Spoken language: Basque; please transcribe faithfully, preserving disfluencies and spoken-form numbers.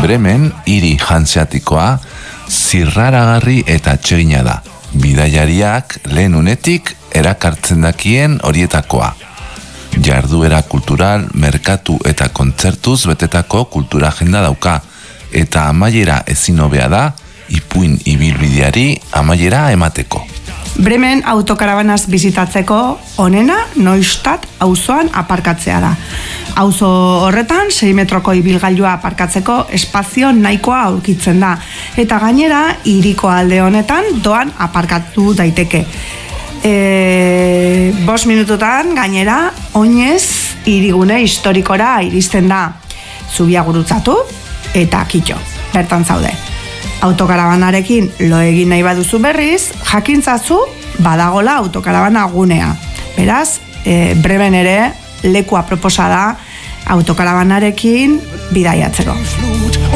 Bremen, hiri hanseatikoa, zirraragarri eta atsegina da. Bidaiariak lehen unetik erakartzen dakien horietakoa. Jarduera kultural, merkatu eta kontzertuz betetako kultura agenda dauka, eta amaiera ezin hobea da, ipuin ibilbideari amaiera emateko. Bremen autokarabanaz bizitatzeko onena Neustadt auzoan aparkatzea da. Auzo horretan sei metroko ibilgailua aparkatzeko espazio nahikoa aurkitzen da, eta gainera hiriko alde honetan doan aparkatu daiteke. E, bost minututan gainera oinez hirigune historikora iristen da. Zubia gurutzatu eta kitxo, bertan zaude. Autokarabanarekin lo egin nahi baduzu berriz, jakintzazu badagola autokarabana gunea. Beraz, e, Bremen ere lekua proposa da autokarabanarekin bidaiatzeko.